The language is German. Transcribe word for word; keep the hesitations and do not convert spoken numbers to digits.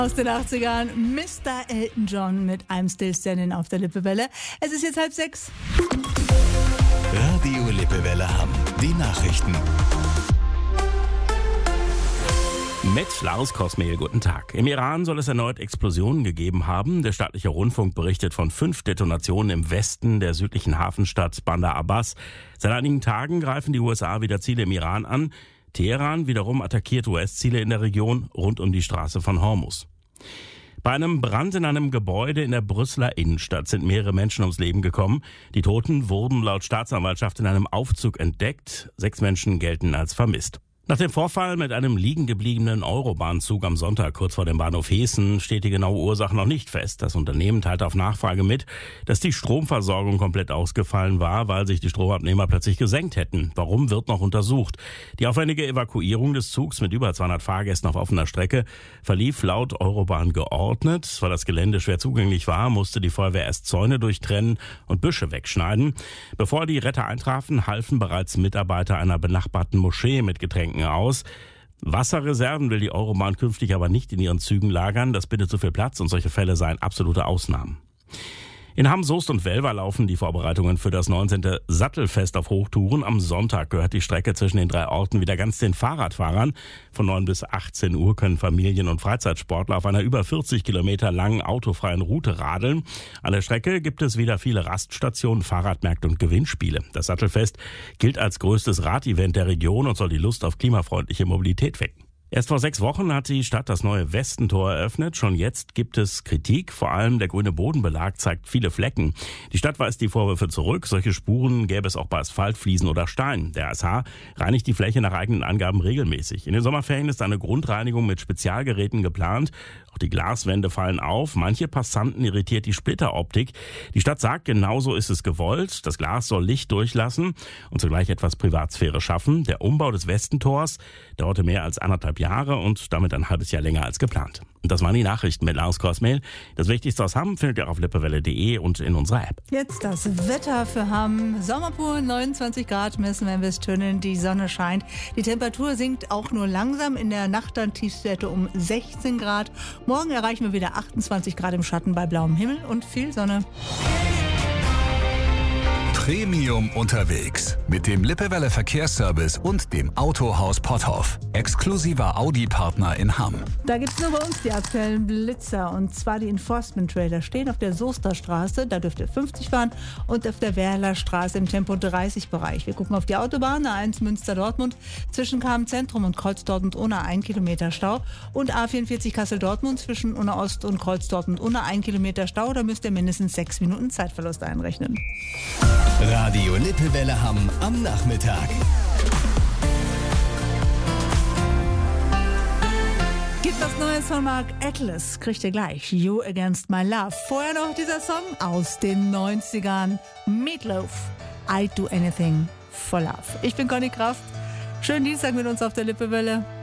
Aus den achtzigern, Mister Elton John mit I'm Still Standing auf der Lippewelle. Es ist jetzt halb sechs. Radio Lippewelle Hamm. Die Nachrichten. Mit Lars Kosmehl, guten Tag. Im Iran soll es erneut Explosionen gegeben haben. Der staatliche Rundfunk berichtet von fünf Detonationen im Westen der südlichen Hafenstadt Bandar Abbas. Seit einigen Tagen greifen die U S A wieder Ziele im Iran an. Teheran wiederum attackiert U S-Ziele in der Region rund um die Straße von Hormuz. Bei einem Brand in einem Gebäude in der Brüsseler Innenstadt sind mehrere Menschen ums Leben gekommen. Die Toten wurden laut Staatsanwaltschaft in einem Aufzug entdeckt. Sechs Menschen gelten als vermisst. Nach dem Vorfall mit einem liegen gebliebenen Eurobahnzug am Sonntag kurz vor dem Bahnhof Hessen steht die genaue Ursache noch nicht fest. Das Unternehmen teilt auf Nachfrage mit, dass die Stromversorgung komplett ausgefallen war, weil sich die Stromabnehmer plötzlich gesenkt hätten. Warum, wird noch untersucht. Die aufwendige Evakuierung des Zugs mit über zweihundert Fahrgästen auf offener Strecke verlief laut Eurobahn geordnet. Weil das Gelände schwer zugänglich war, musste die Feuerwehr erst Zäune durchtrennen und Büsche wegschneiden. Bevor die Retter eintrafen, halfen bereits Mitarbeiter einer benachbarten Moschee mit Getränken aus. Wasserreserven will die Eurobahn künftig aber nicht in ihren Zügen lagern. Das bindet zu viel Platz und solche Fälle seien absolute Ausnahmen. In Hamm, Soest und Welver laufen die Vorbereitungen für das neunzehnte Sattelfest auf Hochtouren. Am Sonntag gehört die Strecke zwischen den drei Orten wieder ganz den Fahrradfahrern. Von neun bis achtzehn Uhr können Familien- und Freizeitsportler auf einer über vierzig Kilometer langen autofreien Route radeln. An der Strecke gibt es wieder viele Raststationen, Fahrradmärkte und Gewinnspiele. Das Sattelfest gilt als größtes Radevent der Region und soll die Lust auf klimafreundliche Mobilität wecken. Erst vor sechs Wochen hat die Stadt das neue Westentor eröffnet. Schon jetzt gibt es Kritik. Vor allem der grüne Bodenbelag zeigt viele Flecken. Die Stadt weist die Vorwürfe zurück. Solche Spuren gäbe es auch bei Asphalt, Fliesen oder Stein. Der A S H reinigt die Fläche nach eigenen Angaben regelmäßig. In den Sommerferien ist eine Grundreinigung mit Spezialgeräten geplant. Auch die Glaswände fallen auf. Manche Passanten irritiert die Splitteroptik. Die Stadt sagt, genauso ist es gewollt. Das Glas soll Licht durchlassen und zugleich etwas Privatsphäre schaffen. Der Umbau des Westentors dauerte mehr als anderthalb Jahre und damit ein halbes Jahr länger als geplant. Und das waren die Nachrichten mit Lars Kosmehl. Das Wichtigste aus Hamm findet ihr auf lippewelle punkt de und in unserer App. Jetzt das Wetter für Hamm. Sommerpur, neunundzwanzig Grad messen wir in Westönnen. Die Sonne scheint. Die Temperatur sinkt auch nur langsam. In der Nacht dann Tiefstwerte um sechzehn Grad. Morgen erreichen wir wieder achtundzwanzig Grad im Schatten bei blauem Himmel und viel Sonne. Premium unterwegs mit dem Lippewelle Verkehrsservice und dem Autohaus Potthoff. Exklusiver Audi-Partner in Hamm. Da gibt es nur bei uns die aktuellen Blitzer, und zwar die Enforcement-Trailer stehen auf der Soester Straße, da dürft ihr fünfzig fahren, und auf der Werler Straße im Tempo dreißig Bereich. Wir gucken auf die Autobahn, A eins Münster-Dortmund, zwischen Kamen-Zentrum und Kreuz-Dortmund-Unna ein Kilometer Stau, und A vierundvierzig Kassel-Dortmund zwischen Unna Ost und Kreuz-Dortmund-Unna ein Kilometer Stau, da müsst ihr mindestens sechs Minuten Zeitverlust einrechnen. Radio Lippewelle Hamm am Nachmittag. Gibt was Neues von Mark Atlas, kriegt ihr gleich. You Against My Love. Vorher noch dieser Song aus den neunzigern. Meatloaf, I'd Do Anything for Love. Ich bin Conny Kraft. Schönen Dienstag mit uns auf der Lippewelle.